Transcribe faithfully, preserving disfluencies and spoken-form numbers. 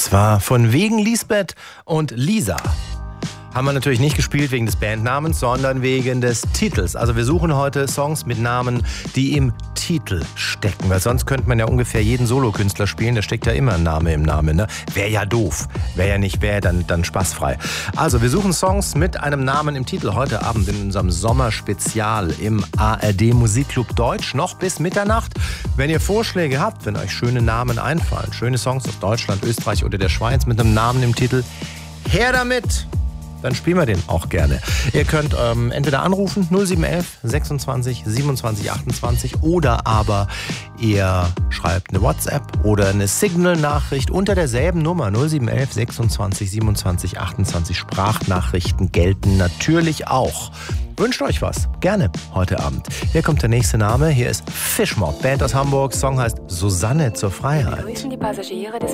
Das war von wegen Lisbeth und Lisa. Haben wir natürlich nicht gespielt wegen des Bandnamens, sondern wegen des Titels. Also wir suchen heute Songs mit Namen, die im Titel stecken. Weil sonst könnte man ja ungefähr jeden Solokünstler spielen. Da steckt ja immer ein Name im Namen. Ne? Wäre ja doof. Wäre ja nicht wäre, dann, dann spaßfrei. Also wir suchen Songs mit einem Namen im Titel. Heute Abend in unserem Sommerspezial im A R D Musikclub Deutsch. Noch bis Mitternacht. Wenn ihr Vorschläge habt, wenn euch schöne Namen einfallen, schöne Songs aus Deutschland, Österreich oder der Schweiz mit einem Namen im Titel, her damit! Dann spielen wir den auch gerne. Ihr könnt ähm, entweder anrufen null sieben eins eins sechsundzwanzig siebenundzwanzig achtundzwanzig oder aber ihr schreibt eine WhatsApp oder eine Signal-Nachricht unter derselben Nummer null sieben eins eins sechsundzwanzig siebenundzwanzig achtundzwanzig. Sprachnachrichten gelten natürlich auch. Wünscht euch was? Gerne heute Abend. Hier kommt der nächste Name. Hier ist Fischmob, Band aus Hamburg. Song heißt Susanne zur Freiheit. Die Passagiere des